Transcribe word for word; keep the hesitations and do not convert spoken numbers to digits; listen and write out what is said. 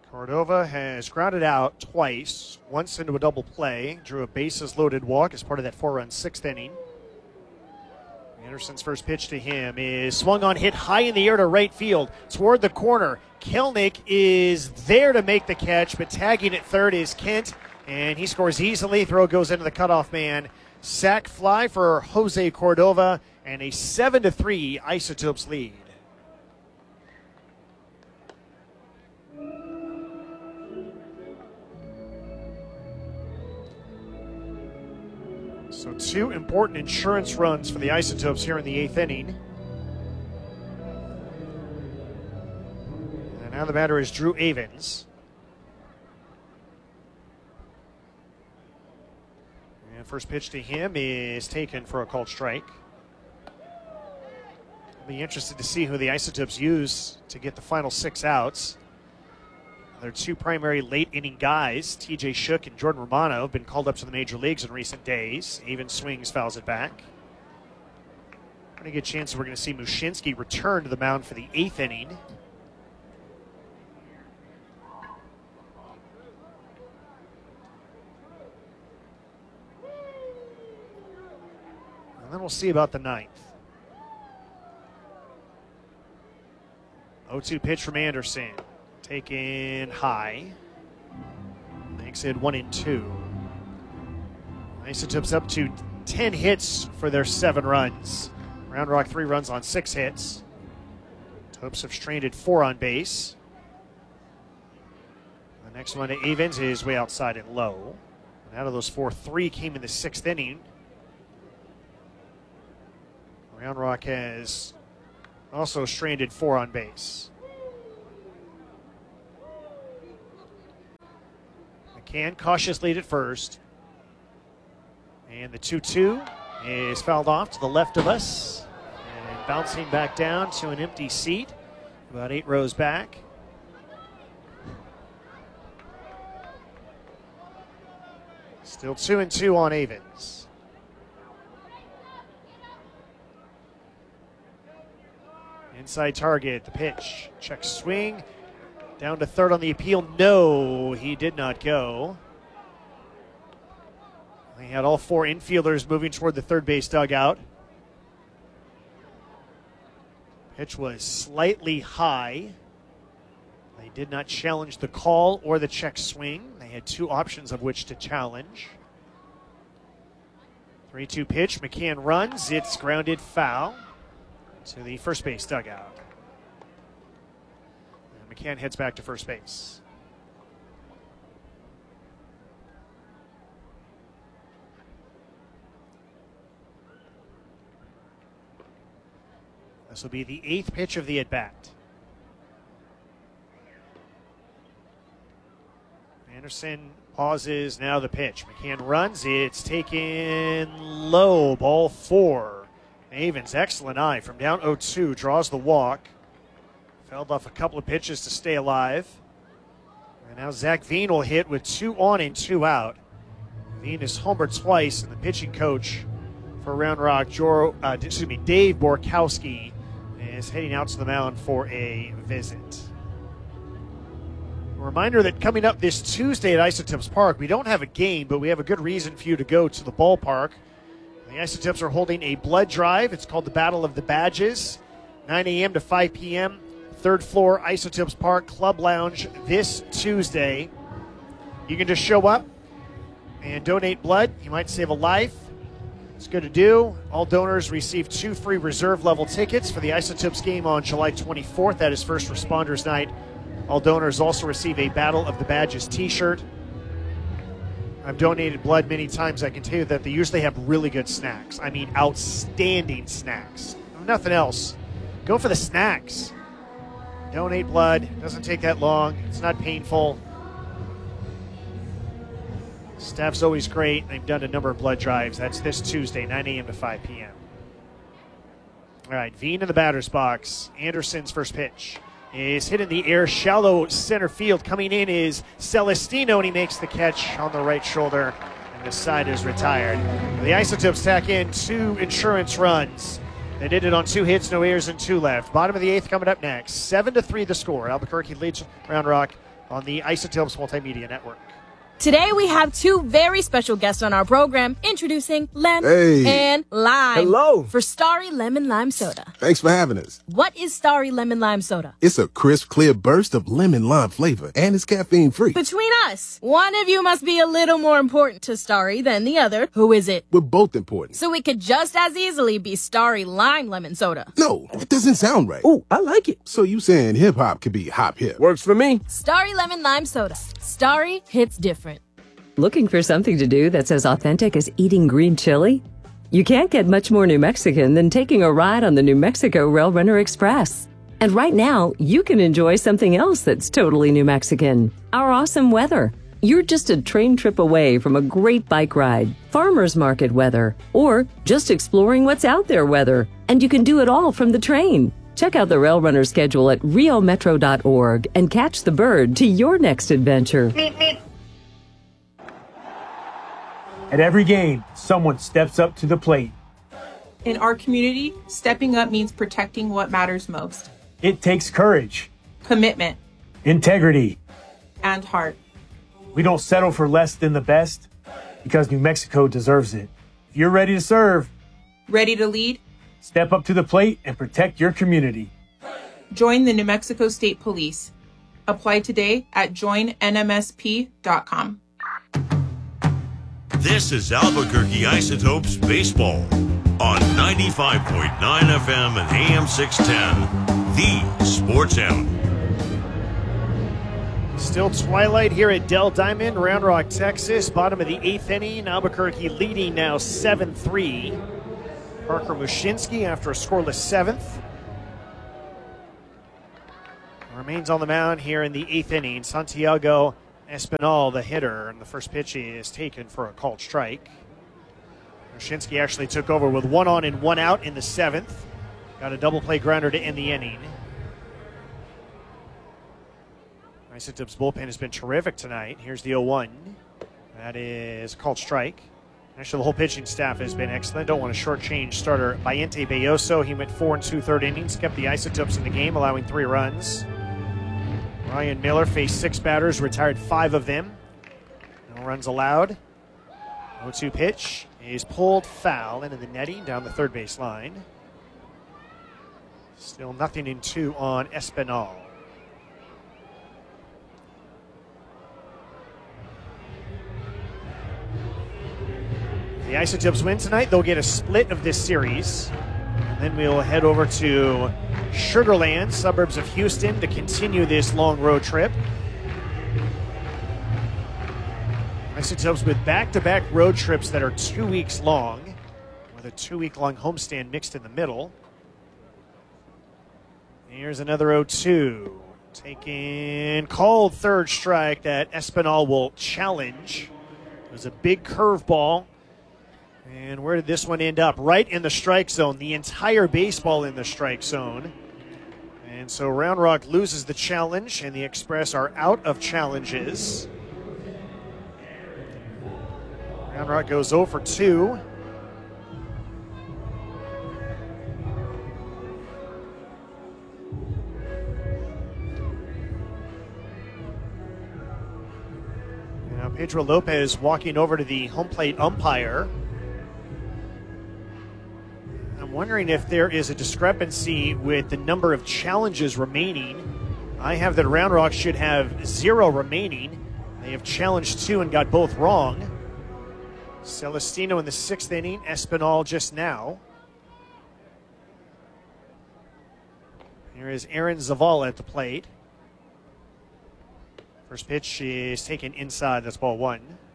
Cordova has grounded out twice, once into a double play, drew a bases loaded walk as part of that four-run sixth inning. Anderson's first pitch to him is swung on, hit high in the air to right field toward the corner. Kelnick is there to make the catch, but tagging at third is Kent, and he scores easily. Throw goes into the cutoff man. Sac fly for Jose Cordova, and a seven to three Isotopes lead. So two important insurance runs for the Isotopes here in the eighth inning. And now the batter is Drew Avens. And first pitch to him is taken for a called strike. I'll be interested to see who the Isotopes use to get the final six outs. Their two primary late inning guys, T J Shook and Jordan Romano, have been called up to the major leagues in recent days. Avens swings, fouls it back. Pretty good chance that we're going to see Mushinski return to the mound for the eighth inning. And then we'll see about the ninth. oh two pitch from Anderson. Taken high. Makes it one and two. Isotopes up to ten hits for their seven runs. Round Rock three runs on six hits. Topes have stranded four on base. The next one to Avens is way outside and low. And out of those four, three came in the sixth inning. Round Rock has also stranded four on base. McCann cautious lead at first. And the two two is fouled off to the left of us. And bouncing back down to an empty seat, about eight rows back. Still two and two on Avens. Inside target, the pitch. Check swing. Down to third on the appeal. No, he did not go. They had all four infielders moving toward the third base dugout. Pitch was slightly high. They did not challenge the call or the check swing. They had two options of which to challenge. three two pitch. McCann runs. It's grounded foul to the first base dugout. And McCann heads back to first base. This will be the eighth pitch of the at-bat. Anderson pauses, now the pitch. McCann runs, it's taken low, ball four. Avens, excellent eye from down oh two, draws the walk. Fouled off a couple of pitches to stay alive. And now Zach Veen will hit with two on and two out. Veen is homered twice, and the pitching coach for Round Rock, Jor, uh, excuse me, Dave Borkowski, is heading out to the mound for a visit. A reminder that coming up this Tuesday at Isotopes Park, we don't have a game, but we have a good reason for you to go to the ballpark. The Isotopes are holding a blood drive. It's called the Battle of the Badges, nine a.m. to five p.m., third floor, Isotopes Park Club Lounge this Tuesday. You can just show up and donate blood. You might save a life. It's good to do. All donors receive two free reserve level tickets for the Isotopes game on July twenty-fourth. That is First Responders Night. All donors also receive a Battle of the Badges t-shirt. I've donated blood many times. I can tell you that they usually have really good snacks. I mean, outstanding snacks. If nothing else, go for the snacks. Donate blood. It doesn't take that long. It's not painful. Staff's always great. They've done a number of blood drives. That's this Tuesday, nine a.m. to five p.m. All right, Veen in the batter's box. Anderson's first pitch is hit in the air, shallow center field. Coming in is Celestino, and he makes the catch on the right shoulder, and the side is retired. The Isotopes tack in two insurance runs. They did it on two hits, no errors, and two left. Bottom of the eighth coming up next. Seven to three the score. Albuquerque leads Round Rock on the Isotopes Multimedia Network. Today we have two very special guests on our program, introducing Lem Hey. and Lime. Hello. For Starry Lemon Lime Soda. Thanks for having us. What is Starry Lemon Lime Soda? It's a crisp, clear burst of lemon lime flavor, and it's caffeine free. Between us, one of you must be a little more important to Starry than the other. Who is it? We're both important. So it could just as easily be Starry Lime Lemon Soda. No, that doesn't sound right. Oh, I like it. So you saying hip hop could be hop hip? Works for me. Starry Lemon Lime Soda. Starry hits different. Looking for something to do that's as authentic as eating green chili? You can't get much more New Mexican than taking a ride on the New Mexico Rail Runner Express. And right now, you can enjoy something else that's totally New Mexican. Our awesome weather. You're just a train trip away from a great bike ride, farmer's market weather, or just exploring what's out there weather. And you can do it all from the train. Check out the Rail Runner schedule at rio metro dot org and catch the bird to your next adventure. At every game, someone steps up to the plate. In our community, stepping up means protecting what matters most. It takes courage, Commitment integrity. and heart. We don't settle for less than the best because New Mexico deserves it. If you're ready to serve, Ready to lead? step up to the plate and protect your community. Join the New Mexico State Police. Apply today at join N M S P dot com. This is Albuquerque Isotopes Baseball on ninety-five point nine F M and A M six ten, the Sports Animal. Still twilight here at Dell Diamond, Round Rock, Texas. Bottom of the eighth inning. Albuquerque leading now seven three. Parker Mushinski after a scoreless seventh. Remains on the mound here in the eighth inning. Santiago Espinal, the hitter, and the first pitch is taken for a called strike. Mushinski actually took over with one on and one out in the seventh. Got a double play grounder to end the inning. Isotopes bullpen has been terrific tonight. Here's the oh one. That is a called strike. Actually, the whole pitching staff has been excellent. Don't want to shortchange starter Bayente Belloso. He went four and two-third innings, kept the Isotopes in the game, allowing three runs. Ryan Miller faced six batters, retired five of them. No runs allowed. oh two pitch is pulled foul into the netting down the third base line. Still nothing in two on Espinal. If the Isotopes win tonight, they'll get a split of this series. And then we'll head over to Sugar Land, suburbs of Houston, to continue this long road trip. Isotopes with back-to-back road trips that are two weeks long, with a two-week-long homestand mixed in the middle. Here's another oh two. Taking called third strike that Espinal will challenge. It was a big curveball. And where did this one end up? Right in the strike zone. The entire baseball in the strike zone. And so Round Rock loses the challenge, and the Express are out of challenges. Round Rock goes oh for two. Now Pedro Lopez walking over to the home plate umpire. I'm wondering if there is a discrepancy with the number of challenges remaining. I have that Round Rock should have zero remaining. They have challenged two and got both wrong. Celestino in the sixth inning, Espinal just now. Here is Aaron Zavala at the plate. First pitch is taken inside, that's ball one.